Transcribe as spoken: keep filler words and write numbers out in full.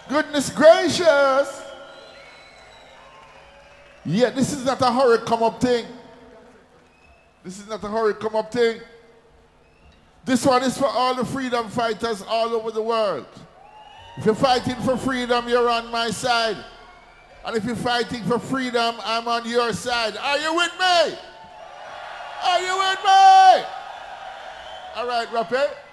Goodness gracious. Yeah, this is not a hurry come up thing. This is not a hurry come up thing. This one is for all the freedom fighters all over the world. If you're fighting for freedom, you're on my side. And if you're fighting for freedom, I'm on your side. Are you with me? Are you with me? All right, Rapper.